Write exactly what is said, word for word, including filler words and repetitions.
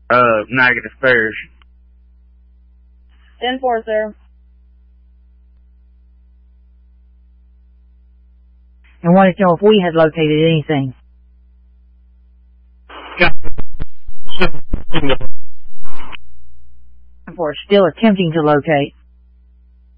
Uh, negative bears. ten four, sir. And wanted to know if we had located anything. ten four, still attempting to locate.